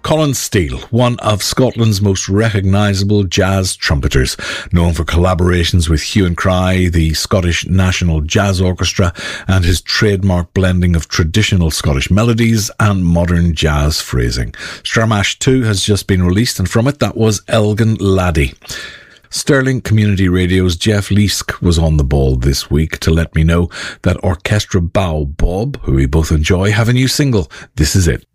Colin Steele, one of Scotland's most recognisable jazz trumpeters, known for collaborations with Hue and Cry, the Scottish National Jazz Orchestra, and his trademark blending of traditional Scottish melodies and modern jazz phrasing. Stramash 2 has just been released, and from it that was Elgin Laddie. Stirling Community Radio's Jeff Leask was on the ball this week to let me know that Orchestra Bow Bob, who we both enjoy, have a new single. This is it.